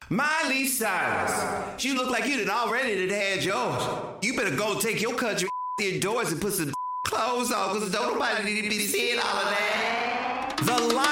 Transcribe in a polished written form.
Miley Cyrus, you look like you done already had yours. You better go take your country indoors and put some clothes on, because don't nobody need to be seeing all of that. The